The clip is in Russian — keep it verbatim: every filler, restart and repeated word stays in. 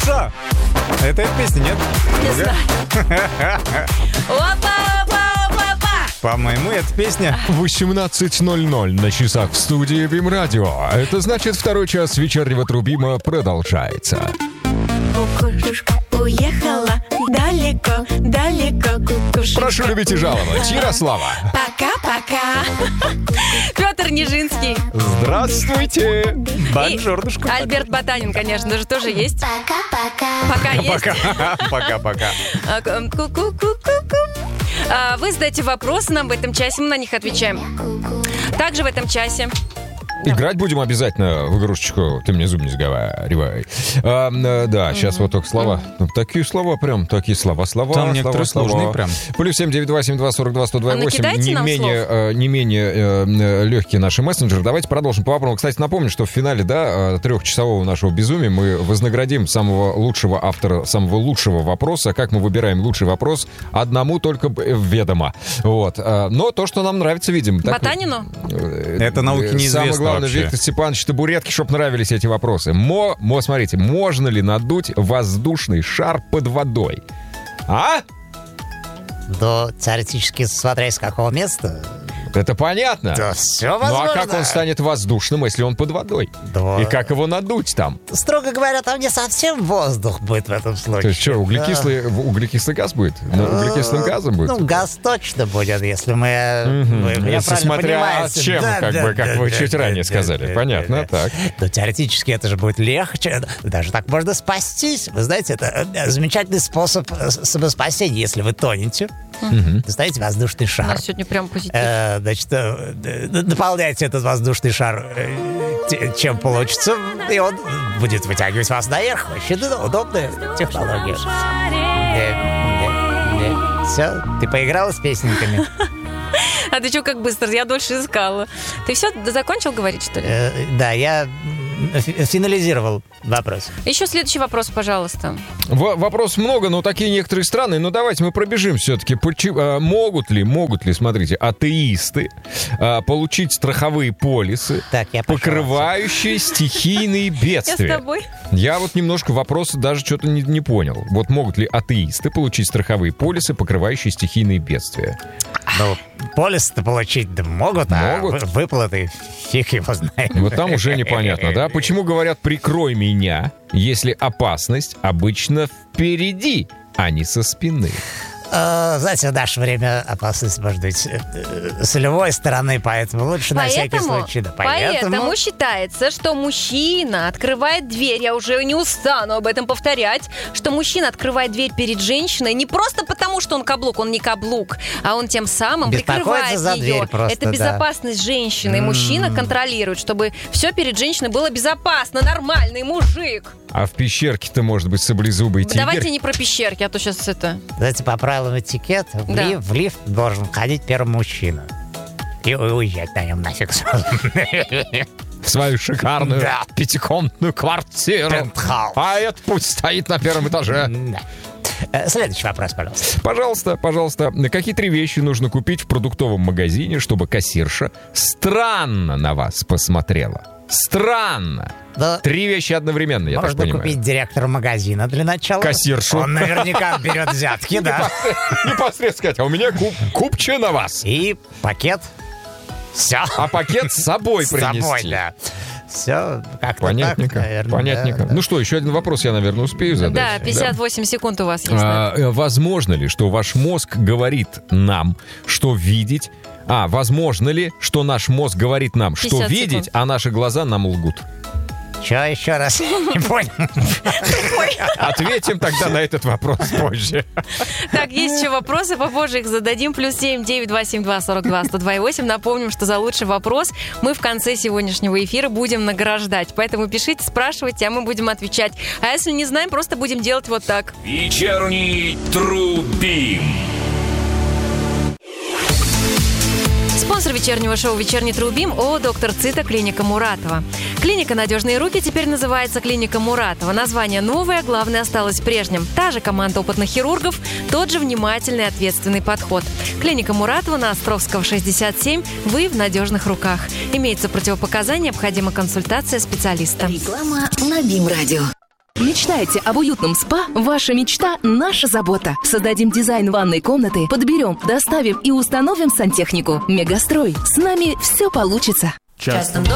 Хорошо. Это эта песня, нет? Не знаю. Опа-опа-опа-опа! По-моему, это песня. восемнадцать ноль ноль на часах в студии Бим Радио. Это значит, второй час вечернего Трубима продолжается. Кукушка уехала далеко, далеко, кукушка. Прошу любить и жаловать. Ярослава. Пока-пока. Петр Нижинский. Здравствуйте. Бонжорнушка. И Альберт Ботанин, конечно же, тоже есть. Пока-пока. Пока есть. Пока. Пока-пока. А, ку- ку- ку- ку- ку. А, Вы задаете вопросы нам в этом часе, мы на них отвечаем. Также в этом часе Играть будем обязательно в игрушечку. Ты мне зуб не заговаривай. А, э, да, сейчас вот только слова. Ну, такие слова прям, такие слова, слова. Там слова, некоторые слова. сложные прям. Плюс семь девять два семь два сорок два сто два восемь. накидайте Не нам менее, слов. э, не менее э, э, легкие наши мессенджеры. Давайте продолжим по вопросам. Кстати, напомню, что в финале, да, трехчасового нашего безумия мы вознаградим самого лучшего автора, самого лучшего вопроса. Как мы выбираем лучший вопрос? Одному только б- ведомо. Вот. А, Но то, что нам нравится, видим. Так, Ботанину? э, Это науке э, неизвестно Самое главное, вообще. Виктор Степанович Табуретки, чтоб нравились эти вопросы. Мо, мо, смотрите, можно ли надуть воздушный шар под водой? А? Да, теоретически, смотря из какого места. Это понятно. Да, все Ну возможно. а как он станет воздушным, если он под водой? Да. И как его надуть там? Строго говоря, там не совсем воздух будет в этом случае. То есть что, углекислый, в- углекислый газ будет? Ну, углекислым газом будет? Ну, газ точно будет, если мы... Мгм. вы меня Если правильно смотря понимаете. чем, Да, как да, бы, как да, вы да, чуть да, ранее да, сказали. да, Понятно, да, да. так. Но теоретически это же будет легче. Даже так можно спастись. Вы знаете, это э, замечательный способ э, самоспасения. Если вы тонете, достанете воздушный У шар. нас сегодня прям позитив. Э, Значит, э, э, наполняйте этот воздушный шар э, те- чем получится, и он будет вытягивать вас наверх. Очень удобная технология. Все, ты поиграла с песенками? А ты что, как быстро? Я дольше искала. Ты все закончил говорить, что ли? Э, Да, я фи- финализировал вопрос. Еще следующий вопрос, пожалуйста. В- Вопросов много, но такие некоторые странные. Но давайте мы пробежим все-таки. Почи- а, Могут ли, могут ли, смотрите, атеисты а, получить страховые полисы, Так, я пошел. покрывающие стихийные Я с бедствия? тобой. Я вот немножко вопроса даже что-то не, не понял. Вот могут ли атеисты получить страховые полисы, покрывающие стихийные бедствия? Ну, полис-то получить да могут, Могут. а вы- выплаты фиг его знает. Вот там уже непонятно, да? Почему говорят «прикрой меня», если опасность обычно впереди, а не со спины? Э, Знаете, в наше время опасность может быть э, э, с любой стороны, поэтому лучше на всякий Поэтому, случай. Да, поэтому считается, что мужчина открывает дверь, я уже не устану об этом повторять, что мужчина открывает дверь перед женщиной не просто потому, что он каблук, он не каблук, а он тем самым Беспокоится прикрывает за ее. дверь просто, Это да. безопасность женщины. И мужчина контролирует, чтобы все перед женщиной было безопасно, нормальный мужик. А в пещерке-то может быть саблезубый тигр? Давайте не про пещерки, а то сейчас это... Знаете, по правилам этикета в, Да. лиф- в лифт должен входить первый мужчина. И у- уезжать на нем нафиг сразу. В свою шикарную Да. пятикомнатную квартиру. Пентхаус. А этот пусть стоит на первом этаже. Да. Э, Следующий вопрос, пожалуйста. Пожалуйста, пожалуйста, какие три вещи нужно купить в продуктовом магазине, чтобы кассирша странно на вас посмотрела? Странно. Да, Три вещи одновременно, я так можно понимаю. купить директора магазина для начала. Кассиршу. Он наверняка берет взятки, да. Непосредственно сказать, а у меня куп, купче на вас. И пакет. Все. А пакет с собой С принести. собой, да. Все, как-то Понятненько, так, наверное. понятненько. да, да. Ну что, еще один вопрос я, наверное, успею задать. Да, пятьдесят восемь секунд у вас есть. да. А, э, возможно ли, что ваш мозг говорит нам, что видеть... А, возможно ли, что наш мозг говорит нам, что пятьдесят видеть, секунд. а наши глаза нам лгут? Че еще раз? Не понял. Ответим тогда на этот вопрос позже. Так, есть еще вопросы, попозже их зададим. Плюс семь девять два семь два сорок два сто два восемь. Напомним, что за лучший вопрос мы в конце сегодняшнего эфира будем награждать. Поэтому пишите, спрашивайте, а мы будем отвечать. А если не знаем, просто будем делать вот так. Вечерний Трубим. Спонсор вечернего шоу «Вечерний Трубим» ООО «Доктор Цита», клиника Муратова. Клиника «Надежные руки» теперь называется клиника Муратова. Название новое, главное осталось прежним. Та же команда опытных хирургов, тот же внимательный и ответственный подход. Клиника Муратова на Островского, шестьдесят семь. Вы в надежных руках. Имеется противопоказания, необходима консультация специалиста. Реклама на Бим Радио. Мечтаете об уютном спа? Ваша мечта – наша забота. Создадим дизайн ванной комнаты, подберем, доставим и установим сантехнику. Мегастрой. С нами все получится. Частным